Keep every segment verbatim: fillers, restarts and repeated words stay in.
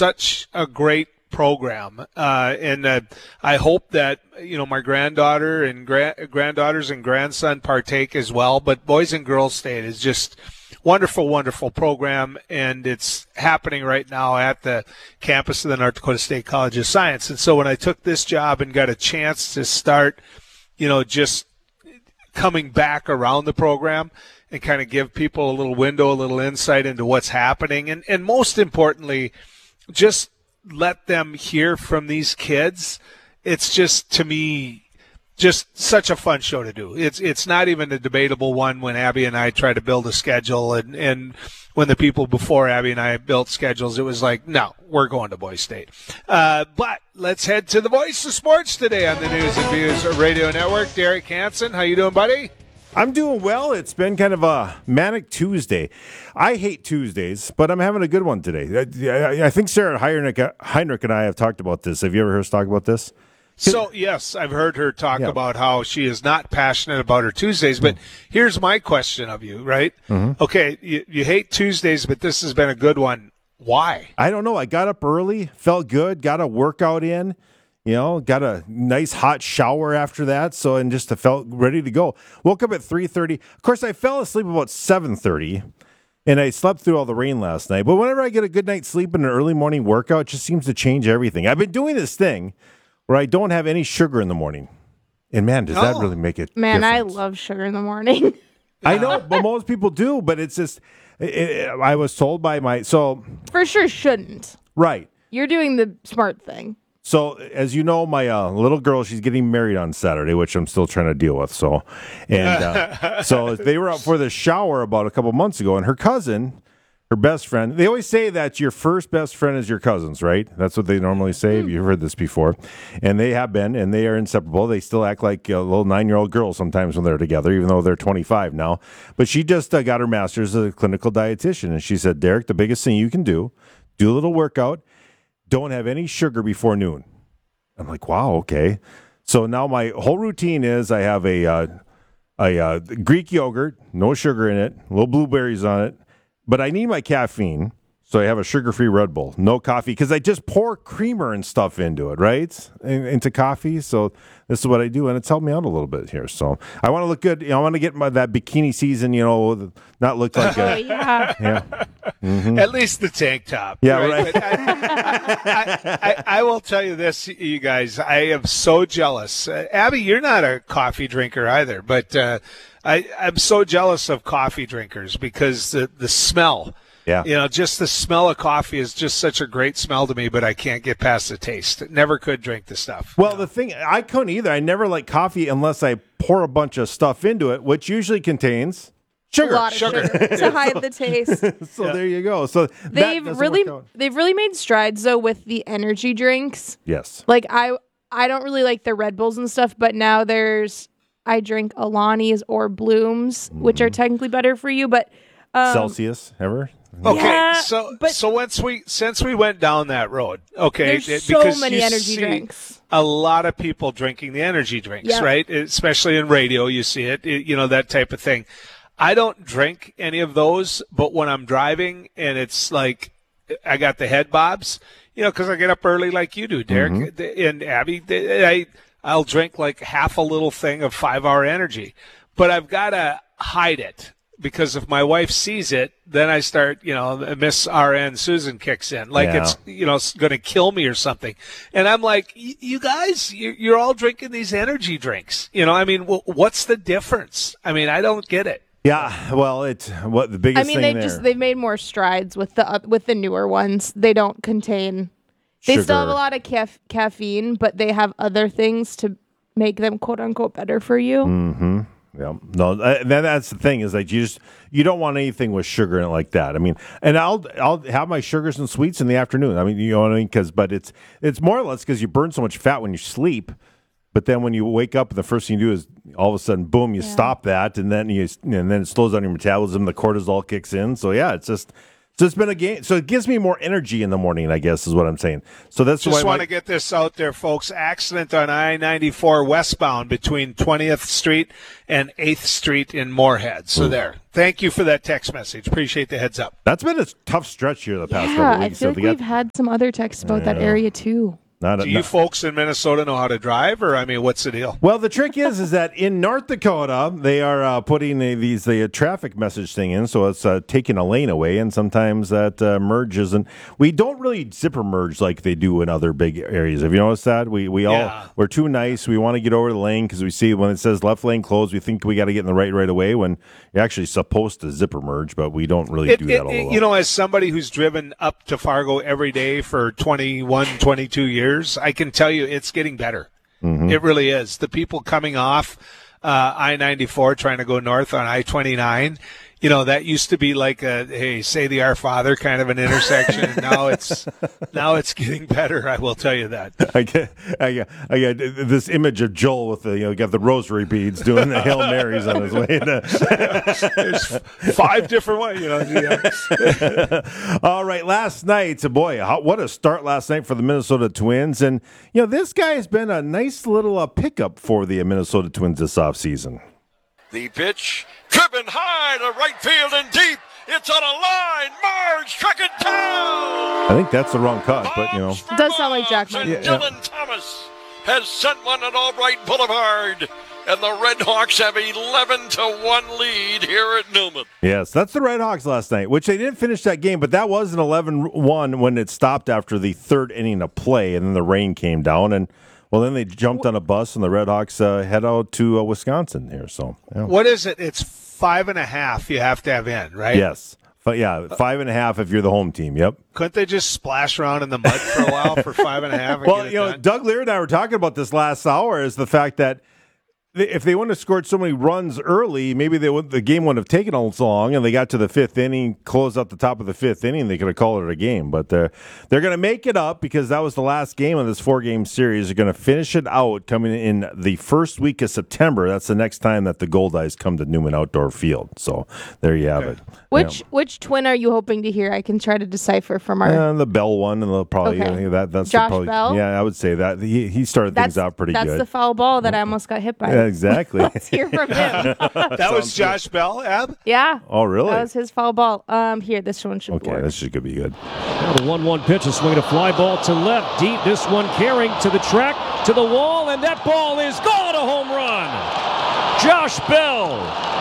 such a great program, uh, and uh, I hope that you know my granddaughter and gra- granddaughters and grandson partake as well. But Boys and Girls State is just wonderful, wonderful program, and it's happening right now at the campus of the North Dakota State College of Science. And so when I took this job and got a chance to start, you know, just coming back around the program and kind of give people a little window, a little insight into what's happening, and and most importantly, just let them hear from these kids. It's just, to me, just such a fun show to do. It's it's not even a debatable one when Abby and I try to build a schedule, and, and when the people before Abby and I built schedules, it was like, no, we're going to Boys State. Uh, but let's head to the Voice of Sports today on the News and Views Radio Network. Derek Hansen, how you doing, buddy? I'm doing well. It's been kind of a manic Tuesday. I hate Tuesdays, but I'm having a good one today. I, I think Sarah Heinrich, Heinrich and I have talked about this. Have you ever heard us talk about this? So, yes, I've heard her talk yeah. about how she is not passionate about her Tuesdays, but mm-hmm. here's my question of you, right? Mm-hmm. Okay, you, you hate Tuesdays, but this has been a good one. Why? I don't know. I got up early, felt good, got a workout in. You know, got a nice hot shower after that, so and just felt ready to go. Woke up at three thirty. Of course, I fell asleep about seven thirty, and I slept through all the rain last night. But whenever I get a good night's sleep and an early morning workout, it just seems to change everything. I've been doing this thing where I don't have any sugar in the morning. And, man, does oh. that really make it Man, difference. I love sugar in the morning. I know, but most people do, but it's just, it, it, I was told by my, so. For sure shouldn't. Right. You're doing the smart thing. So, as you know, my uh, little girl, she's getting married on Saturday, which I'm still trying to deal with. So, and uh, so they were out for the shower about a couple months ago, and her cousin, her best friend, they always say that your first best friend is your cousins, right? That's what they normally say. Mm-hmm. You've heard this before. And they have been, and they are inseparable. They still act like uh, little nine-year-old girls sometimes when they're together, even though they're twenty-five now. But she just uh, got her master's as a clinical dietitian, and she said, Derek, the biggest thing you can do, do a little workout, don't have any sugar before noon. I'm like, wow, okay. So now my whole routine is I have a uh, a uh, Greek yogurt, no sugar in it, little blueberries on it, but I need my caffeine, so I have a sugar-free Red Bull, no coffee, because I just pour creamer and stuff into it, right, in, into coffee. So this is what I do, and it's helped me out a little bit here. So I want to look good. You know, I want to get my that bikini season, you know, not look like a... Oh, yeah. yeah. Mm-hmm. At least the tank top. Yeah, right. right. I, I, I, I will tell you this, you guys. I am so jealous. Uh, Abby, you're not a coffee drinker either, but uh, I, I'm so jealous of coffee drinkers because the, the smell. Yeah. You know, just the smell of coffee is just such a great smell to me, but I can't get past the taste. Never could drink the stuff. Well, the thing, I couldn't either. I never like coffee unless I pour a bunch of stuff into it, which usually contains sugar. A lot of sugar, sugar to hide the taste. So yeah. there you go. So they've really they've really made strides though with the energy drinks. Yes. Like I I don't really like the Red Bulls and stuff, but now there's I drink Alani's or Blooms, mm. which are technically better for you, but um, Celsius ever? Okay, yeah, so but so once we since we went down that road, okay, there's it, so because many you energy see drinks. A lot of people drinking the energy drinks, Yep. right? Especially in radio, you see it, it, you know, that type of thing. I don't drink any of those, but when I'm driving and it's like I got the head bobs, you know, because I get up early like you do, Derek, mm-hmm. and Abby, I I'll drink like half a little thing of five hour energy, but I've got to hide it. Because if my wife sees it, then I start, you know, Miss R N Susan kicks in. Like yeah. it's, you know, going to kill me or something. And I'm like, you guys, you're all drinking these energy drinks. You know, I mean, what's the difference? I mean, I don't get it. Yeah, well, it's what the biggest I mean, thing they've there. just they've made more strides with the uh, with the newer ones. They don't contain. They Sugar. still have a lot of caf- caffeine, but they have other things to make them quote unquote better for you. Mm-hmm. Yeah, no, uh, that, that's the thing is like you just you don't want anything with sugar in it like that. I mean, and I'll I'll have my sugars and sweets in the afternoon. I mean, you know what I mean? Because but it's it's more or less because you burn so much fat when you sleep, but then when you wake up, the first thing you do is all of a sudden, boom, you yeah. stop that, and then you and then it slows down your metabolism. The cortisol kicks in. So yeah, it's just So it's been a game. So it gives me more energy in the morning, I guess, is what I'm saying. So that's Just why want my, to get this out there, folks. Accident on I ninety-four westbound between twentieth Street and eighth Street in Moorhead. So Ooh. there. Thank you for that text message. Appreciate the heads up. That's been a tough stretch here the past yeah, couple of weeks. I feel so like got, we've had some other texts about yeah. that area too. Not a, Do you not, folks in Minnesota know how to drive, or I mean, what's the deal? Well, the trick is, is that in North Dakota they are uh, putting a, these the uh, traffic message thing in, so it's uh, taking a lane away, and sometimes that uh, merges, and we don't really zipper merge like they do in other big areas. Have you noticed that? We we all yeah. we're too nice. We want to get over the lane because we see when it says left lane closed, we think we got to get in the right right away when you're actually supposed to zipper merge, but we don't really it, do it, that a it, lot. You know, as somebody who's driven up to Fargo every day for twenty-one, twenty-two years, I can tell you it's getting better. Mm-hmm. It really is. The people coming off uh, I ninety-four trying to go north on I twenty-nine, you know, that used to be like a, hey, say the Our Father kind of an intersection. And now it's now it's getting better. I will tell you that. I get, I get, I get this image of Joel with the, you know, got the rosary beads doing the Hail Marys on his way to. There's five different ones, you know. Yeah. All right, last night, boy, how, what a start last night for the Minnesota Twins. And, you know, this guy has been a nice little uh, pickup for the Minnesota Twins this offseason. The pitch, driven high to right field and deep. It's on a line. Marge struck it down. I think that's the wrong cut, but, you know. It does sound like Jack And yeah, Dylan yeah. Thomas has sent one at Albright Boulevard. And the Red Hawks have eleven to one lead here at Newman. Yes, that's the Red Hawks last night, which they didn't finish that game, but that was an eleven one when it stopped after the third inning of play, and then the rain came down, and well, then they jumped on a bus, and the Red Hawks uh, head out to uh, Wisconsin here. So, yeah. What is it? It's five and a half you have to have in, right? Yes. But yeah, five and a half if you're the home team. Yep. Couldn't they just splash around in the mud for a while for five and a half? And well, get it you know, done? Doug Lear and I were talking about this last hour. Is the fact that if they wouldn't have scored so many runs early, maybe they would, the game wouldn't have taken all so long, and they got to the fifth inning, closed out the top of the fifth inning, they could have called it a game. But they're, they're going to make it up because that was the last game of this four-game series. They're going to finish it out coming in the first week of September. That's the next time that the Goldeyes come to Newman Outdoor Field. So there you have Okay. it. Which Yeah. which twin are you hoping to hear? I can try to decipher from our. And the Bell one, and they'll probably Okay. uh, that. That's Josh probably, Bell? Yeah, I would say that he he started that's things out pretty that's good. the foul ball that I almost got hit by. Yeah, exactly. Let's hear from him. That was Josh Bell, Ab? Yeah. Oh, really? That was his foul ball. Um, here, this one should Okay, work. this should be good. Now the one one pitch, a swing, a fly ball to left, deep. This one carrying to the track, to the wall, and that ball is gone, a home run. Josh Bell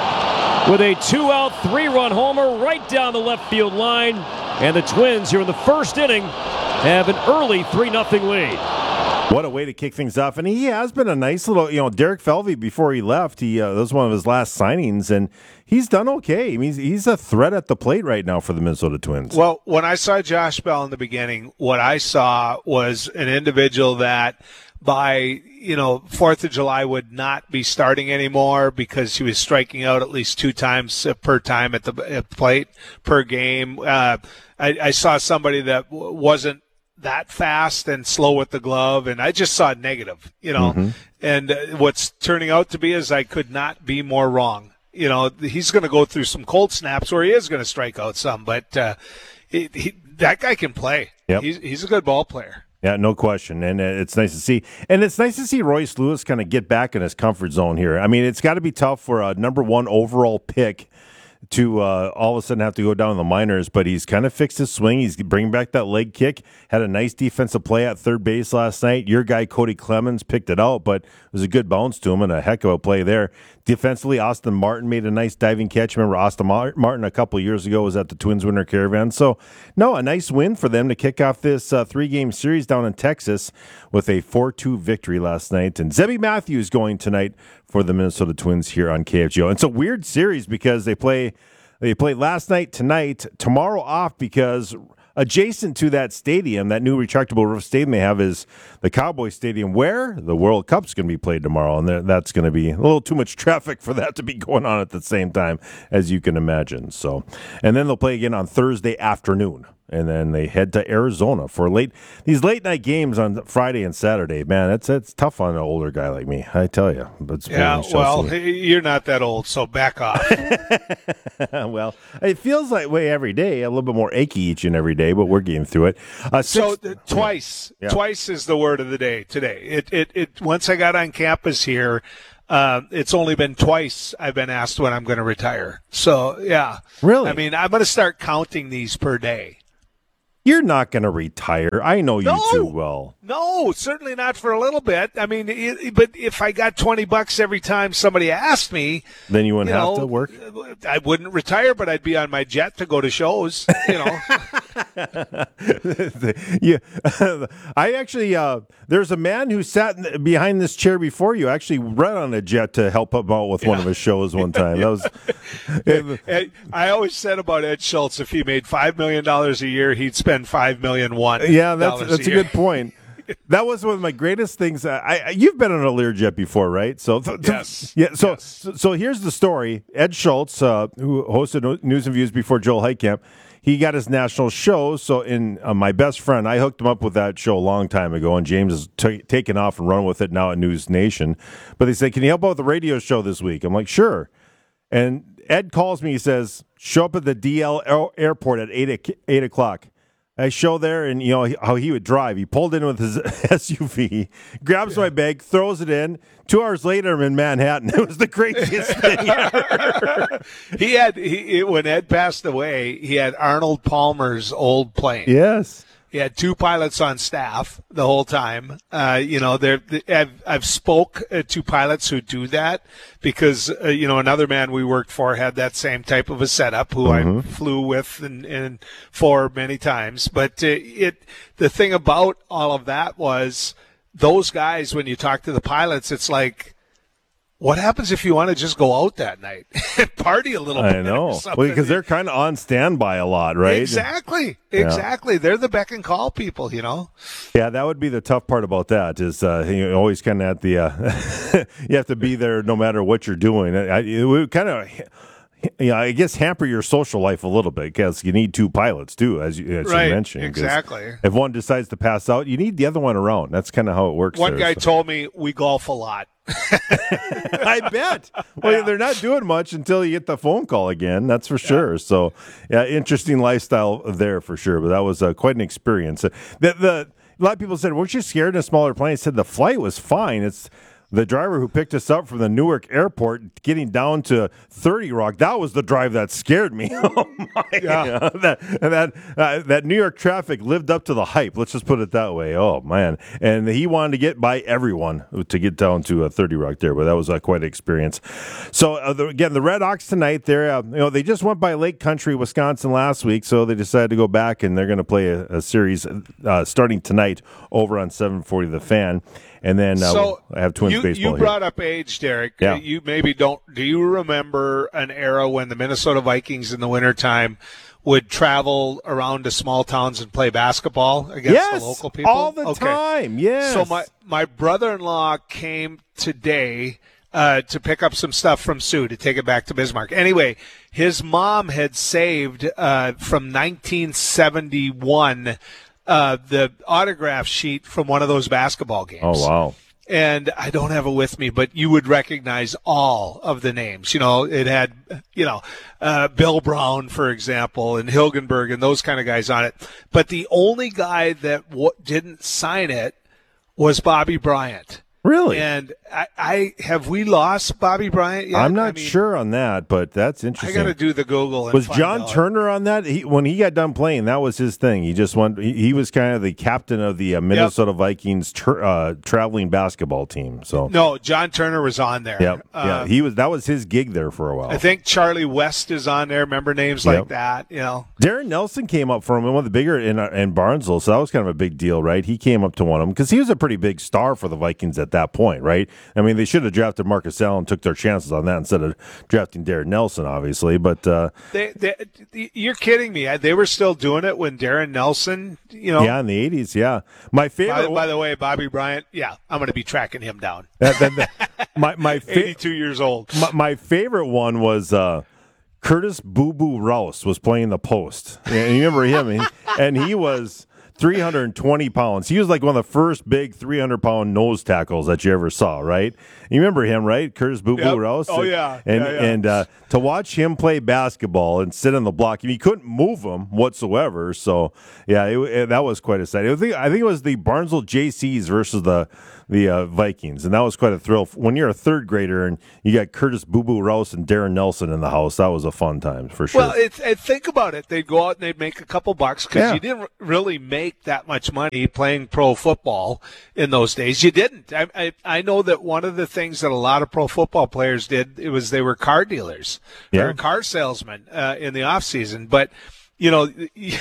with a two-out, three-run homer right down the left field line, and the Twins here in the first inning have an early three nothing lead. What a way to kick things off. And he has been a nice little, you know, Derek Felvey, before he left, he uh, that was one of his last signings, and he's done okay. I mean, he's, he's a threat at the plate right now for the Minnesota Twins. Well, when I saw Josh Bell in the beginning, what I saw was an individual that by, you know, fourth of July would not be starting anymore because he was striking out at least two times per time at the, at the plate per game. Uh, I, I saw somebody that w- wasn't that fast and slow with the glove, and I just saw negative, you know. Mm-hmm. And uh, what's turning out to be is I could not be more wrong. You know, he's going to go through some cold snaps where he is going to strike out some, but uh, he, he, that guy can play. Yep. He's, he's a good ball player. Yeah, no question. And uh, it's nice to see. And it's nice to see Royce Lewis kind of get back in his comfort zone here. I mean, it's got to be tough for a number one overall pick to uh, all of a sudden have to go down in the minors, but he's kind of fixed his swing. He's bringing back that leg kick. Had a nice defensive play at third base last night. Your guy, Cody Clemens, picked it out, but it was a good bounce to him and a heck of a play there. Defensively, Austin Martin made a nice diving catch. Remember, Austin Martin a couple of years ago was at the Twins Winter Caravan. So, no, a nice win for them to kick off this uh, three-game series down in Texas with a four two victory last night. And Zebby Matthews going tonight for the Minnesota Twins here on K F G O. It's a weird series because they play they play last night, tonight, tomorrow off because adjacent to that stadium, that new retractable roof stadium they have is the Cowboy Stadium where the World Cup's going to be played tomorrow, and that's going to be a little too much traffic for that to be going on at the same time, as you can imagine. So, and then they'll play again on Thursday afternoon and then they head to Arizona for late these late night games on Friday and Saturday. Man, that's that's tough on an older guy like me, I tell you. But yeah, well, you're not that old, so back off. Well, it feels that way every day, a little bit more achy each and every day, but we're getting through it. Uh, so six, uh, twice, yeah. twice is the word of the day today. It, it, it. Once I got on campus here, uh, it's only been twice I've been asked when I'm going to retire. So yeah, really, I mean, I'm going to start counting these per day. You're not going to retire. I know you no, too well. No, certainly not for a little bit. I mean, it, but if I got twenty bucks every time somebody asked me, then you wouldn't you have know, to work. I wouldn't retire, but I'd be on my jet to go to shows. You know. Yeah, I actually uh, there's a man who sat in, behind this chair before you. Actually, ran on a jet to help him out with yeah. one of his shows one time. That was. It, I always said about Ed Schultz, if he made five million dollars a year, he'd spend five million one. Yeah, that's that's a, a good point. That was one of my greatest things. I, I you've been on a Learjet before, right? So th- yes, yeah. So, yes. so so here's the story. Ed Schultz, uh, who hosted News and Views before Joel Heitkamp, he got his national show. So in uh, my best friend, I hooked him up with that show a long time ago, and James has t- taken off and run with it now at News Nation. But they said, "Can you help out with the radio show this week?" I'm like, "Sure." And Ed calls me. He says, "Show up at the D L airport at eight eight o'clock." I show there, and you know how he would drive. He pulled in with his S U V, grabs my bag, throws it in. Two hours later, I'm in Manhattan. It was the craziest thing ever. He had he, when Ed passed away, he had Arnold Palmer's old plane. Yes. He had two pilots on staff the whole time. Uh, you know, there I've, I've spoke uh, to pilots who do that because, uh, you know, another man we worked for had that same type of a setup who mm-hmm. I flew with and, and for many times. But uh, it the thing about all of that was those guys, when you talk to the pilots, it's like, what happens if you want to just go out that night and party a little I bit? I know. Well, because they're kind of on standby a lot, right? Exactly. Exactly. Yeah. They're the beck and call people, you know? Yeah, that would be the tough part about that is uh, you always kind of at the uh, – you have to be there no matter what you're doing. I, it would kind of – you know, I guess hamper your social life a little bit because you need two pilots too, as you, as right, you mentioned. Exactly. If one decides to pass out, you need the other one around. That's kind of how it works. One there, guy so. told me we golf a lot. I bet. Well, yeah. They're not doing much until you get the phone call again. That's for sure. Yeah. So, yeah, interesting lifestyle there for sure. But that was uh, quite an experience. The, the a lot of people said, "Weren't you scared in a smaller plane?" I said the flight was fine. It's the driver who picked us up from the Newark airport getting down to thirty Rock, that was the drive that scared me. Oh, my. Yeah. that that, uh, that New York traffic lived up to the hype. Let's just put it that way. Oh, man. And he wanted to get by everyone to get down to uh, thirty Rock there, but that was uh, quite an experience. So, uh, the, again, the Red Hawks tonight, they're, uh, you know, they just went by Lake Country, Wisconsin last week, so they decided to go back, and they're going to play a, a series uh, starting tonight over on seven forty The Fan. And then uh, so I have Twins you, baseball You here. brought up age, Derek. Yeah. You maybe don't. Do you remember an era when the Minnesota Vikings in the wintertime would travel around to small towns and play basketball against yes, the local people? all the okay. time, yes. So my, my brother-in-law came today uh, to pick up some stuff from Sue to take it back to Bismarck. Anyway, his mom had saved uh, from nineteen seventy-one Uh, the autograph sheet from one of those basketball games. Oh, wow. And I don't have it with me, but you would recognize all of the names. You know, it had, you know, uh, Bill Brown, for example, and Hilgenberg and those kind of guys on it. But the only guy that w- didn't sign it was Bobby Bryant. Really? And I, I have we lost Bobby Bryant yet? I'm not I mean, sure on that, but that's interesting. I got to do the Google. And was find John out. Turner on that? He, when he got done playing, that was his thing. He just went. He, he was kind of the captain of the uh, Minnesota yep. Vikings tra- uh, traveling basketball team. So no, John Turner was on there. Yep. Uh, yeah, he was. That was his gig there for a while. I think Charlie West is on there. Remember names yep. like that? You know, Darren Nelson came up from one of the bigger in uh, in Barnesville, so that was kind of a big deal, right? He came up to one of them because he was a pretty big star for the Vikings at that point, right? I mean, they should have drafted Marcus Allen, took their chances on that instead of drafting Darren Nelson, obviously. But uh, they, they, you're kidding me. They were still doing it when Darren Nelson, you know. Yeah, in the eighties, yeah. My favorite. By, by the way, Bobby Bryant, yeah, I'm going to be tracking him down. That, that, that, my my fa- eighty-two years old. My, my favorite one was uh, Curtis Boo Boo Rouse was playing the post. And you remember him? And he, and he was three hundred twenty pounds. He was like one of the first big three hundred pound nose tackles that you ever saw, right? You remember him, right? Curtis Boo Boo Yep. Rouse? Oh, yeah. And, yeah, yeah. and uh, to watch him play basketball and sit on the block, I mean, he couldn't move him whatsoever. So, yeah, it, it, that was quite a sight. I think, I think it was the Barnesville J Cs versus the the uh, Vikings, and that was quite a thrill. When you're a third grader and you got Curtis Boo Boo Rouse and Darren Nelson in the house, that was a fun time for sure. Well, it's, and think about it. They'd go out and they'd make a couple bucks because Yeah. you didn't really make that much money playing pro football in those days. You didn't. I, I, I know that one of the things that a lot of pro football players did, it was they were car dealers Yeah. or car salesmen uh, in the off season. But, you know,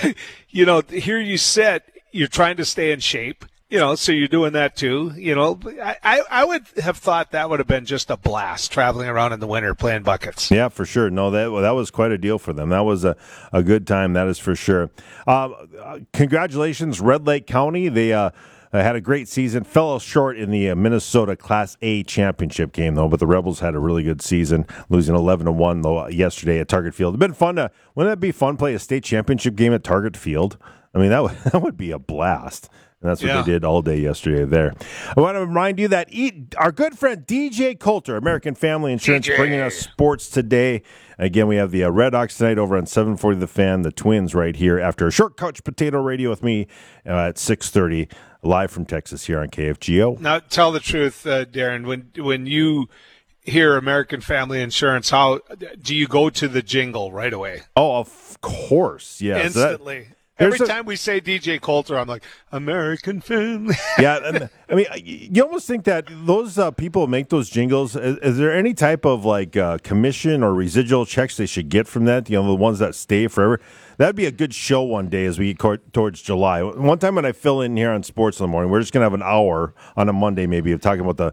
you know, here you sit, you're trying to stay in shape. You know, so you're doing that too. You know, I, I, I would have thought that would have been just a blast traveling around in the winter playing buckets. Yeah, for sure. No, that well, that was quite a deal for them. That was a, a good time, that is for sure. Uh, uh, congratulations, Red Lake County. They uh, had a great season. Fell short in the uh, Minnesota Class A championship game, though, but the Rebels had a really good season, losing eleven to one though yesterday at Target Field. It'd been fun to, wouldn't that be fun, play a state championship game at Target Field? I mean, that would, that would be a blast. And that's what Yeah. they did all day yesterday there. I want to remind you that e- our good friend D J Coulter, American Family Insurance, D J. bringing us sports today. Again, we have the uh, Red Hawks tonight over on seven forty The Fan, the Twins right here after a short couch potato radio with me uh, at six thirty, live from Texas here on K F G O. Now, tell the truth, uh, Darren. When when you hear American Family Insurance, how do you go to the jingle right away? Oh, of course. Yes. That- Instantly. Every There's a- time we say D J Coulter, I'm like, American Family. yeah, and, I mean, you almost think that those uh, people who make those jingles. Is, is there any type of like uh, commission or residual checks they should get from that? You know, the ones that stay forever. That'd be a good show one day as we get co- towards July. One time when I fill in here on Sports in the Morning, we're just gonna have an hour on a Monday, maybe, of talking about the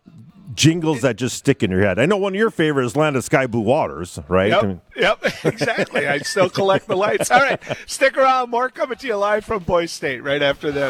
jingles that just stick in your head. I know one of your favorites, Land of Sky Blue Waters, right? I mean, Yep, yep, exactly. I still collect the lights. All right, stick around. More coming to you live from Boise State right after this.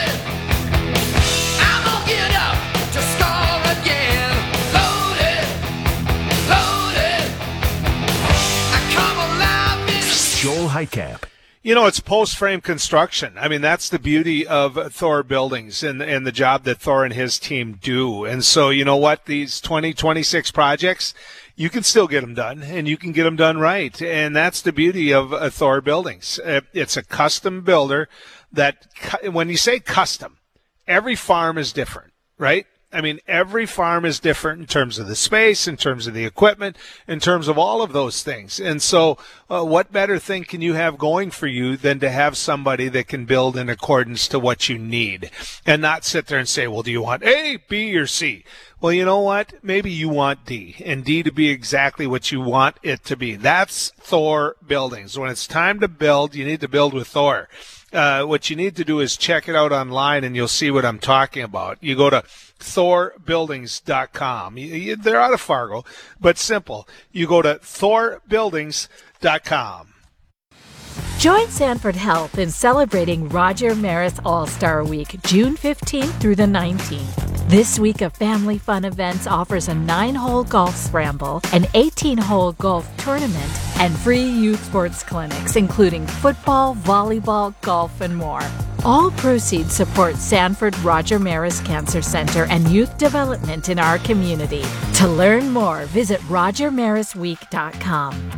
I'm gonna get up to score again. Loaded, loaded. I come alive in Joel Heitkamp. You know, it's post-frame construction. I mean, that's the beauty of Thor Buildings and and the job that Thor and his team do. And so, you know what? These twenty twenty-six projects, you can still get them done, and you can get them done right. And that's the beauty of uh, Thor Buildings. Uh, it's a custom builder that, cu- when you say custom, every farm is different, right? I mean, every farm is different in terms of the space, in terms of the equipment, in terms of all of those things. And so uh, what better thing can you have going for you than to have somebody that can build in accordance to what you need and not sit there and say, well, do you want A, B, or C? Well, you know what? Maybe you want D, and D to be exactly what you want it to be. That's Thor Buildings. When it's time to build, you need to build with Thor. Uh, what you need to do is check it out online, and you'll see what I'm talking about. You go to thor buildings dot com. You, you, they're out of Fargo, but simple. You go to thor buildings dot com. Join Sanford Health in celebrating Roger Maris All-Star Week, June fifteenth through the nineteenth. This week of family fun events offers a nine-hole golf scramble, an eighteen-hole golf tournament, and free youth sports clinics, including football, volleyball, golf, and more. All proceeds support Sanford Roger Maris Cancer Center and youth development in our community. To learn more, visit roger maris week dot com.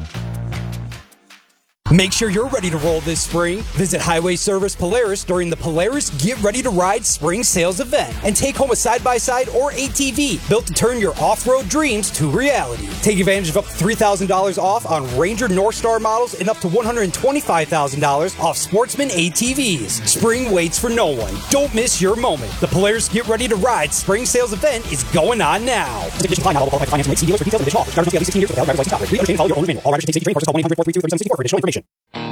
Make sure you're ready to roll this spring. Visit Highway Service Polaris during the Polaris Get Ready to Ride Spring Sales Event and take home a side-by-side or A T V built to turn your off-road dreams to reality. Take advantage of up to three thousand dollars off on Ranger North Star models and up to one hundred twenty-five thousand dollars off Sportsman A T Vs. Spring waits for no one. Don't miss your moment. The Polaris Get Ready to Ride Spring Sales Event is going on now. For additional information.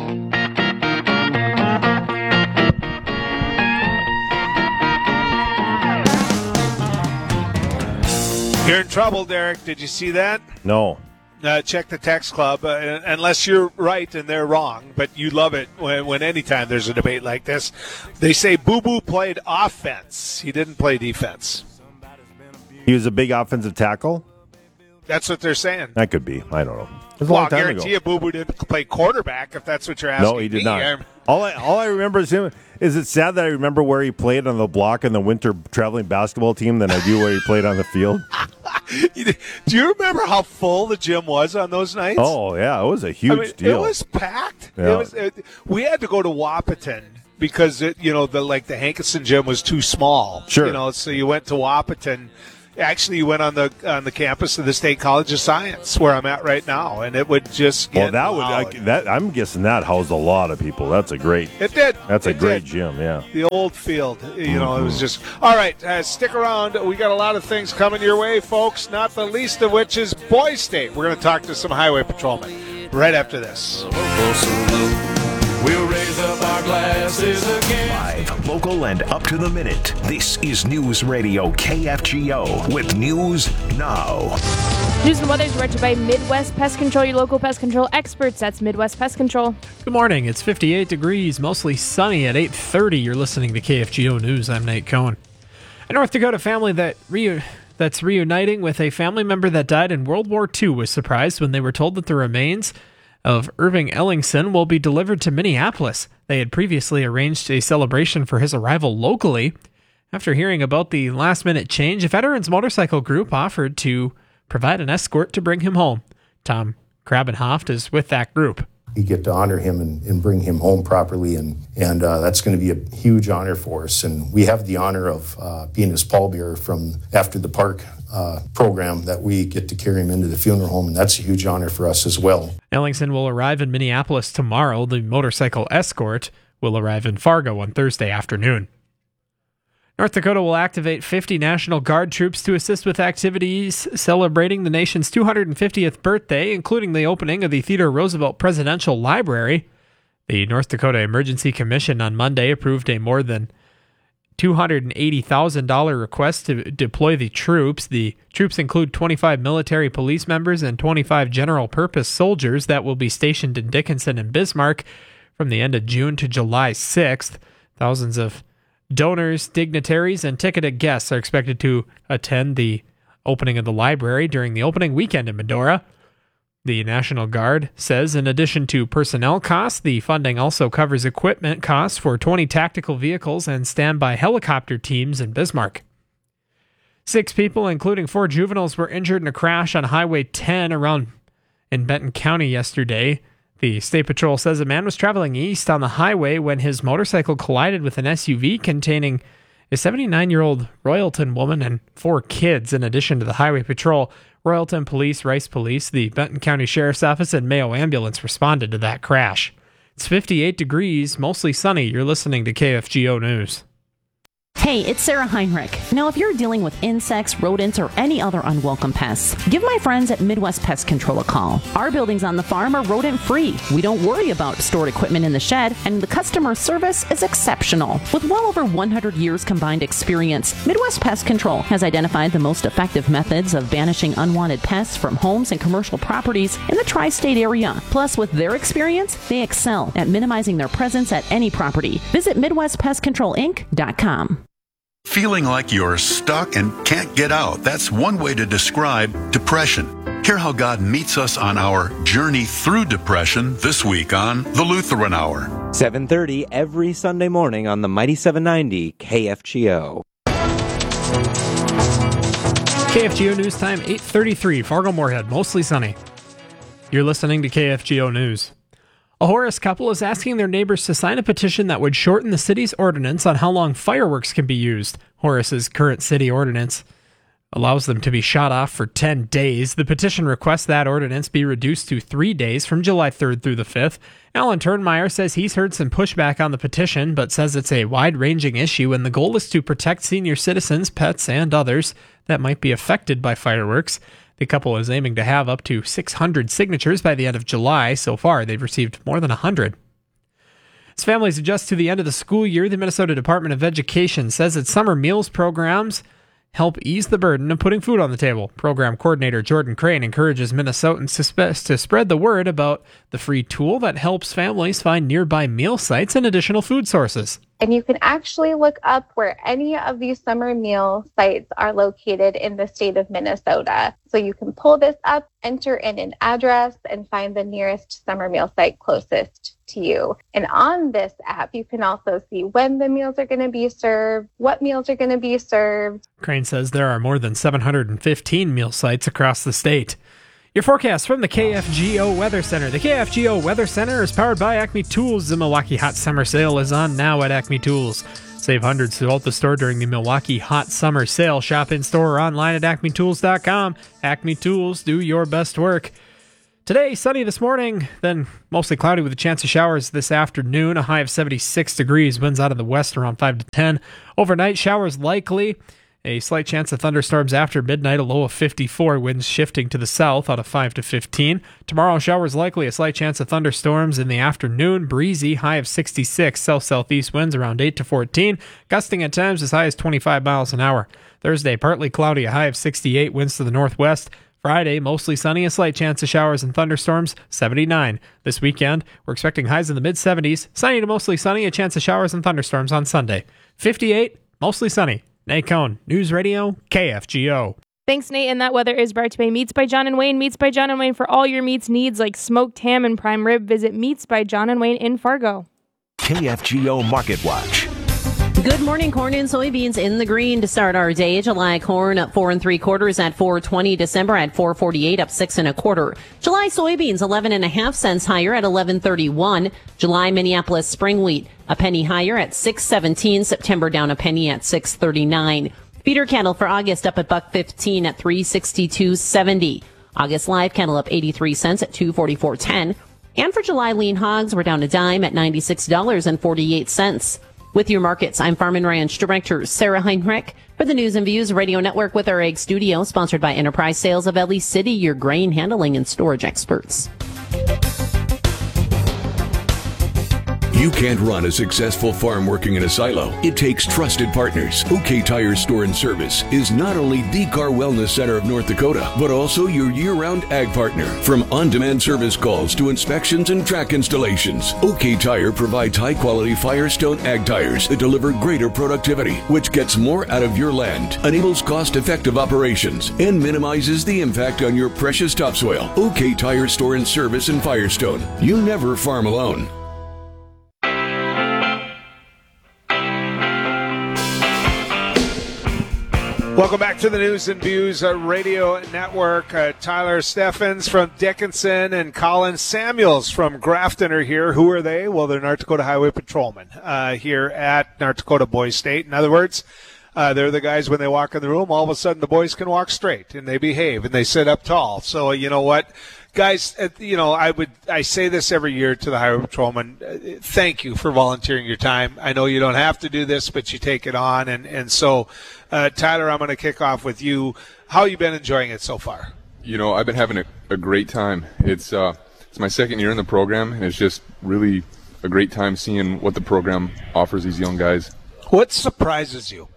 You're in trouble, Derek. Did you see that? no. Uh, check the text club, uh, unless you're right and they're wrong, but you love it when, when anytime there's a debate like this. They say Boo Boo played offense. He didn't play defense. He was a big offensive tackle. That's what they're saying. That could be. I don't know. It was a Well, long I time guarantee ago. you Boo Boo didn't play quarterback if that's what you're asking. No, he did me. not. I'm- All I, all I remember is him. Is it sad that I remember where he played on the block in the winter traveling basketball team than I do where he played on the field? Do you remember how full the gym was on those nights? Oh, yeah. It was a huge I mean, deal. It was packed. Yeah. It was. It, we had to go to Wapaton because it, you know, the like the Hankinson gym was too small. Sure. You know, so you went to Wapaton. Actually, you went on the on the campus of the State College of Science, where I'm at right now, and it would just get Well, that would loud. I, that I'm guessing that housed a lot of people. That's a great. It did. That's a It great did. gym. Yeah. The old field, you know, it was just all right. Uh, stick around. We got a lot of things coming your way, folks. Not the least of which is Boys State. We're going to talk to some highway patrolmen right after this. We'll raise up our glasses again. Live, local, and up to the minute. This is News Radio K F G O with News Now. News and weather is brought to you by Midwest Pest Control, your local pest control experts. That's Midwest Pest Control. Good morning. It's fifty-eight degrees, mostly sunny at eight thirty. You're listening to K F G O News. I'm Nate Cohn. A North Dakota family that reu- that's reuniting with a family member that died in World War Two was surprised when they were told that the remains of Irving Ellingson will be delivered to Minneapolis. They had previously arranged a celebration for his arrival locally. After hearing about the last-minute change, a Veterans Motorcycle Group offered to provide an escort to bring him home. Tom Krabenhoft is with that group. We get to honor him and, and bring him home properly, and, and uh, that's going to be a huge honor for us. And we have the honor of uh, being his pallbearer from after the park uh, program that we get to carry him into the funeral home, and that's a huge honor for us as well. Ellingson will arrive in Minneapolis tomorrow. The motorcycle escort will arrive in Fargo on Thursday afternoon. North Dakota will activate fifty National Guard troops to assist with activities celebrating the nation's two hundred fiftieth birthday, including the opening of the Theodore Roosevelt Presidential Library. The North Dakota Emergency Commission on Monday approved a more than two hundred eighty thousand dollars request to deploy the troops. The troops include twenty-five military police members and twenty-five general-purpose soldiers that will be stationed in Dickinson and Bismarck from the end of June to July sixth. Thousands of donors, dignitaries, and ticketed guests are expected to attend the opening of the library during the opening weekend in Medora. The National Guard says in addition to personnel costs, the funding also covers equipment costs for twenty tactical vehicles and standby helicopter teams in Bismarck. Six people, including four juveniles, were injured in a crash on Highway ten around in Benton County yesterday. The State Patrol says a man was traveling east on the highway when his motorcycle collided with an S U V containing a seventy-nine-year-old Royalton woman and four kids. In addition to the Highway Patrol, Royalton Police, Rice Police, the Benton County Sheriff's Office, and Mayo Ambulance responded to that crash. It's fifty-eight degrees, mostly sunny. You're listening to K F G O News. Hey, it's Sarah Heinrich. Now, if you're dealing with insects, rodents, or any other unwelcome pests, give my friends at Midwest Pest Control a call. Our buildings on the farm are rodent-free. We don't worry about stored equipment in the shed, and the customer service is exceptional. With well over one hundred years combined experience, Midwest Pest Control has identified the most effective methods of banishing unwanted pests from homes and commercial properties in the tri-state area. Plus, with their experience, they excel at minimizing their presence at any property. Visit Midwest Pest Control Inc dot com. Feeling like you're stuck and can't get out. That's one way to describe depression. Hear how God meets us on our journey through depression this week on The Lutheran Hour. seven thirty every Sunday morning on the Mighty seven ninety K F G O. K F G O News Time, eight thirty-three, Fargo Moorhead, mostly sunny. You're listening to K F G O News. A Horace couple is asking their neighbors to sign a petition that would shorten the city's ordinance on how long fireworks can be used. Horace's current city ordinance allows them to be shot off for ten days. The petition requests that ordinance be reduced to three days from July third through the fifth. Alan Turnmeyer says he's heard some pushback on the petition, but says it's a wide-ranging issue, and the goal is to protect senior citizens, pets, and others that might be affected by fireworks. The couple is aiming to have up to six hundred signatures by the end of July. So far, they've received more than one hundred. As families adjust to the end of the school year, the Minnesota Department of Education says its summer meals programs help ease the burden of putting food on the table. Program coordinator Jordan Crane encourages Minnesotans to, sp- to spread the word about the free tool that helps families find nearby meal sites and additional food sources. And you can actually look up where any of these summer meal sites are located in the state of Minnesota. So you can pull this up, enter in an address, and find the nearest summer meal site closest to you. And on this app, you can also see when the meals are going to be served, what meals are going to be served. Crane says there are more than seven hundred fifteen meal sites across the state. Your forecast from the K F G O Weather Center. The K F G O Weather Center is powered by Acme Tools. The Milwaukee Hot Summer Sale is on now at Acme Tools. Save hundreds throughout the store during the Milwaukee Hot Summer Sale. Shop in store or online at acme tools dot com. Acme Tools, do your best work. Today, sunny this morning, then mostly cloudy with a chance of showers this afternoon. A high of seventy-six degrees. Winds out of the west around five to ten. Overnight, showers likely. A slight chance of thunderstorms after midnight, a low of fifty-four, winds shifting to the south out of five to fifteen. Tomorrow, showers likely, a slight chance of thunderstorms in the afternoon, breezy, high of sixty-six, south-southeast winds around eight to fourteen, gusting at times as high as twenty-five miles an hour. Thursday, partly cloudy, a high of sixty-eight, winds to the northwest. Friday, mostly sunny, a slight chance of showers and thunderstorms, seventy-nine. This weekend, we're expecting highs in the mid-seventies, sunny to mostly sunny, a chance of showers and thunderstorms on Sunday. fifty-eight, mostly sunny. Nate Cohn, News Radio, K F G O. Thanks, Nate. And that weather is brought to you by Meats by John and Wayne. Meats by John and Wayne for all your meats needs like smoked ham and prime rib. Visit Meats by John and Wayne in Fargo. K F G O Market Watch. Good morning. Corn and soybeans in the green to start our day. July corn up four and three quarters at four twenty. December at four forty-eight, up six and a quarter. July soybeans eleven and a half cents higher at eleven thirty-one. July Minneapolis spring wheat a penny higher at six seventeen. September down a penny at six thirty-nine. Feeder cattle for August up at buck fifteen at three sixty-two seventy. August live cattle up eighty-three cents at two forty-four ten. And for July lean hogs, we're down a dime at ninety-six dollars and forty-eight cents. With your markets, I'm Farm and Ranch Director Sarah Heinrich for the News and Views Radio Network with our Egg Studio, sponsored by Enterprise Sales of Ellie City, your grain handling and storage experts. You can't run a successful farm working in a silo. It takes trusted partners. OK Tire Store and Service is not only the car wellness center of North Dakota, but also your year-round ag partner. From on-demand service calls to inspections and track installations, OK Tire provides high-quality Firestone ag tires that deliver greater productivity, which gets more out of your land, enables cost-effective operations, and minimizes the impact on your precious topsoil. OK Tire Store and Service in Firestone. You never farm alone. Welcome back to the News and Views uh, Radio Network. Uh, Tyler Steffens from Dickinson and Colin Samuels from Grafton are here. Who are they? Well, they're North Dakota Highway Patrolmen uh, here at North Dakota Boys State. In other words, uh, they're the guys when they walk in the room, all of a sudden the boys can walk straight and they behave and they sit up tall. So, uh, you know what? Guys, uh, you know, I would I say this every year to the Highway Patrolmen. Uh, thank you for volunteering your time. I know you don't have to do this, but you take it on. And, and so, uh, Tyler, I'm going to kick off with you. How have you been enjoying it so far? You know, I've been having a, a great time. It's uh, it's my second year in the program, and it's just really a great time seeing what the program offers these young guys. What surprises you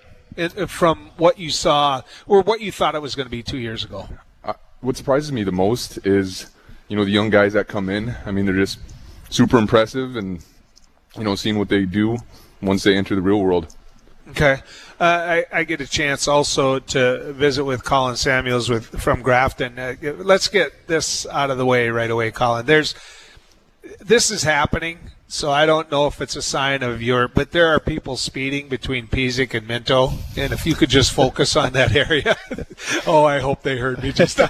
it, from what you saw or what you thought it was going to be two years ago? What surprises me the most is, you know, the young guys that come in. I mean, they're just super impressive, and, you know, seeing what they do once they enter the real world. Okay. Uh, I, I get a chance also to visit with Colin Samuels with from Grafton. Uh, let's get this out of the way right away, Colin. There's this is happening, so I don't know if it's a sign of your, but there are people speeding between Pizik and Minto, and if you could just focus on that area. Oh, I hope they heard me just.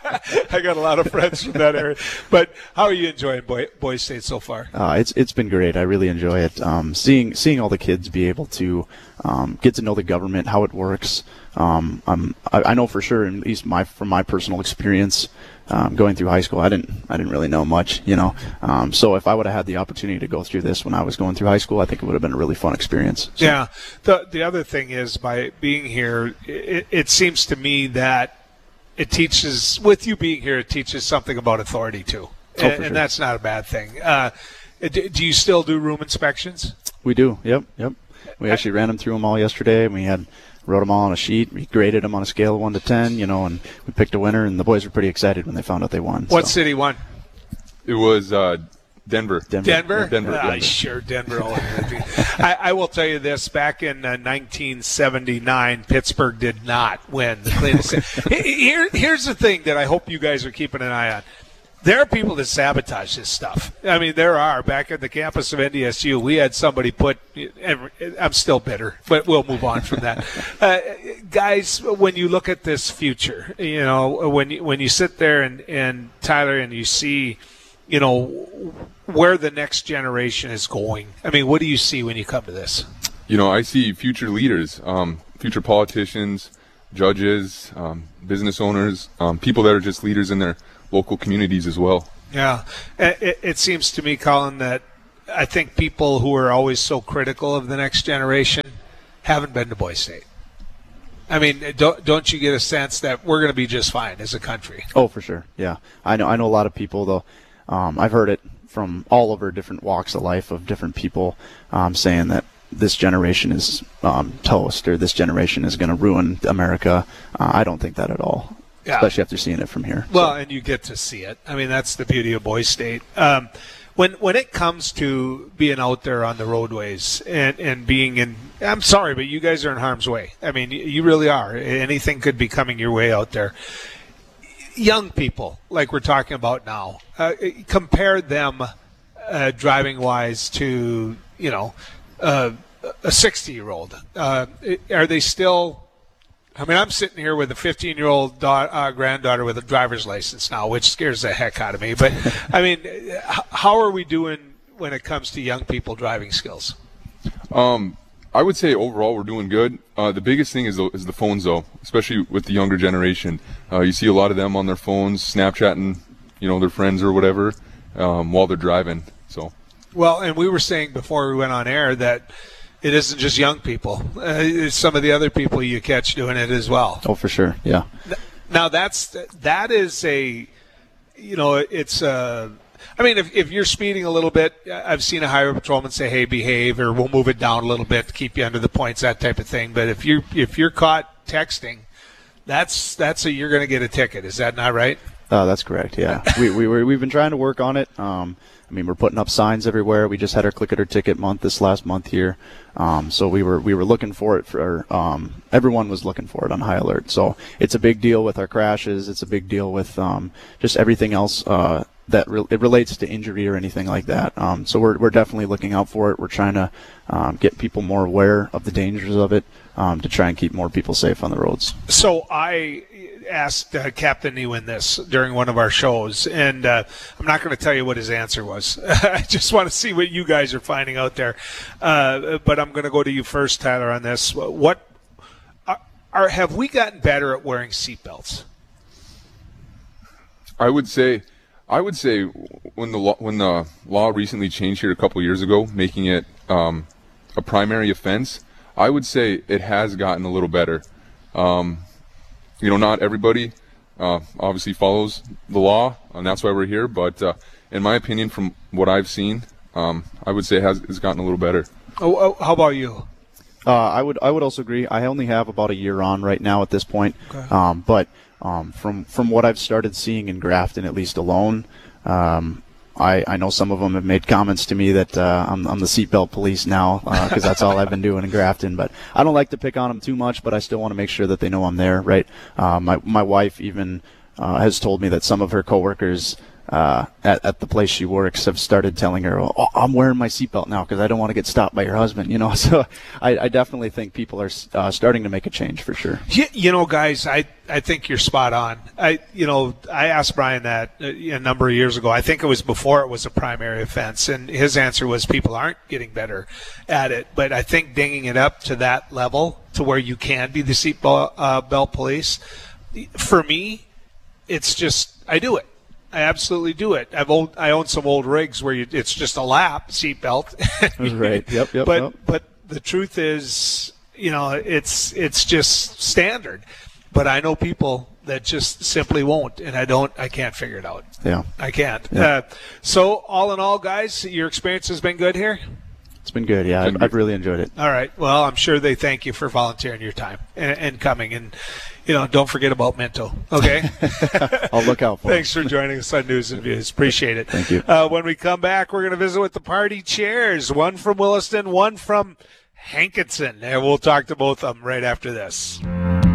I got a lot of friends from that area. But how are you enjoying Boy, Boys State so far? Uh, it's it's been great. I really enjoy it. Um, seeing seeing all the kids be able to um, get to know the government, how it works. Um, um, I, I know for sure, at least my from my personal experience. Um, going through high school, I didn't, I didn't really know much, you know. Um, so if I would have had the opportunity to go through this when I was going through high school, I think it would have been a really fun experience. So. Yeah. The the other thing is, by being here, it, it seems to me that it teaches, with you being here, it teaches something about authority too, oh, and, sure. and that's not a bad thing. Uh, do, do you still do room inspections? We do. Yep. Yep. We actually ran them through them all yesterday, and we had. Wrote them all on a sheet. We graded them on a scale of one to ten, you know, and we picked a winner. And the boys were pretty excited when they found out they won. What so. city won? It was uh, Denver. Denver. Denver? Yeah, Denver. Ah, Denver. Sure, Denver. I, I will tell you this. Back in uh, nineteen seventy-nine, Pittsburgh did not win the cleanest. Here, here's the thing that I hope you guys are keeping an eye on. There are people that sabotage this stuff. I mean, there are. Back at the campus of N D S U, we had somebody put – I'm still bitter, but we'll move on from that. Uh, guys, when you look at this future, you know, when you, when you sit there and, and Tyler, and you see – you know, where the next generation is going. I mean, what do you see when you come to this? You know, I see future leaders, um, future politicians, judges, um, business owners, um, people that are just leaders in their local communities as well. Yeah. It, it seems to me, Colin, that I think people who are always so critical of the next generation haven't been to Boise State. I mean, don't don't you get a sense that we're going to be just fine as a country? Oh, for sure. Yeah. I know I know a lot of people, though. Um, I've heard it from all over different walks of life of different people um, saying that this generation is um, toast, or this generation is going to ruin America. Uh, I don't think that at all, yeah. Especially after seeing it from here. Well, so. And you get to see it. I mean, that's the beauty of Boise State. Um, when when it comes to being out there on the roadways and, and being in – I'm sorry, but you guys are in harm's way. I mean, you really are. Anything could be coming your way out there. Young people, like we're talking about now, uh, compare them uh, driving-wise to, you know, uh, a sixty-year-old. Uh, are they still – I mean, I'm sitting here with a fifteen-year-old da- uh, granddaughter with a driver's license now, which scares the heck out of me. But, I mean, h- how are we doing when it comes to young people driving skills? Um, I would say overall we're doing good. Uh, the biggest thing is the, is the phones, though, especially with the younger generation. Uh, you see a lot of them on their phones, Snapchatting, you know, their friends or whatever um, while they're driving. So. Well, and we were saying before we went on air that it isn't just young people. Uh, it's some of the other people you catch doing it as well. Oh, for sure, yeah. Now, that's that is a, you know, it's a, I mean, if, if you're speeding a little bit, I've seen a highway patrolman say, hey, behave, or we'll move it down a little bit to keep you under the points, that type of thing. But if you're, if you're caught texting, that's that's a, you're going to get a ticket. Is that not right? Uh, that's correct, yeah. we, we, we, we've been trying to work on it. Um, I mean, we're putting up signs everywhere. We just had our Click It or Ticket month this last month here. Um, so we were we were looking for it for um, everyone was looking for it on high alert. So it's a big deal with our crashes. It's a big deal with um, just everything else uh, that re- it relates to injury or anything like that. Um, so we're we're definitely looking out for it. We're trying to um, get people more aware of the dangers of it um, to try and keep more people safe on the roads. So I asked uh, Captain Ewan this during one of our shows, and uh, I'm not going to tell you what his answer was. I just want to see what you guys are finding out there. Uh, but I'm going to go to you first, Tyler, on this. What are, are have we gotten better at wearing seatbelts? I would say, I would say when the law, when the law recently changed here a couple years ago, making it um, a primary offense, I would say it has gotten a little better. Um, You know, not everybody uh, obviously follows the law, and that's why we're here. But uh, in my opinion, from what I've seen, um, I would say it has it's gotten a little better. Oh, oh, how about you? Uh, I would I would also agree. I only have about a year on right now at this point. Okay. Um, but um, from from what I've started seeing in Grafton, at least alone, um, I, I know some of them have made comments to me that uh, I'm, I'm the seatbelt police now because uh, that's all I've been doing in Grafton. But I don't like to pick on them too much, but I still want to make sure that they know I'm there, right? Uh, my my wife even uh, has told me that some of her coworkers uh, at, at the place she works have started telling her, oh, I'm wearing my seatbelt now because I don't want to get stopped by your husband, you know. So I, I definitely think people are uh, starting to make a change for sure. You, you know, guys, I, I think you're spot on. I you know I asked Brian that a number of years ago. I think it was before it was a primary offense, and his answer was people aren't getting better at it. But I think dinging it up to that level to where you can be the seatbelt uh, belt police, for me, it's just I do it. I absolutely do it. I've old, I own some old rigs where you, it's just a lap seatbelt. Right. Yep. Yep. But yep. but the truth is, you know, it's it's just standard. But I know people that just simply won't, and I don't. I can't figure it out. Yeah. I can't. Yeah. Uh, so all in all, guys, your experience has been good here. It's been good. Yeah, I've, I've really enjoyed it. All right. Well, I'm sure they thank you for volunteering your time and, and coming. And, you know, don't forget about Minto, okay? I'll look out for it. Thanks for joining us on News and Views. Appreciate it. Thank you. Uh, when we come back, we're going to visit with the party chairs, one from Williston, one from Hankinson. And we'll talk to both of them right after this.